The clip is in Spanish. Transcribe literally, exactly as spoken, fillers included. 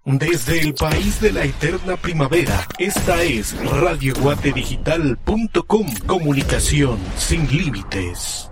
Desde el país de la eterna primavera, esta es radio guate digital punto com, comunicación sin límites.